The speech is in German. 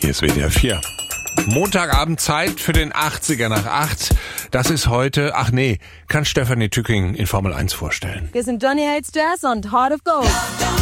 Hier ist WDR 4. Montagabend Zeit für den 80er nach 8. Das ist heute, kann Stefanie Tücking in Formel 1 vorstellen. Wir sind Johnny Hates Jazz und Heart of Gold.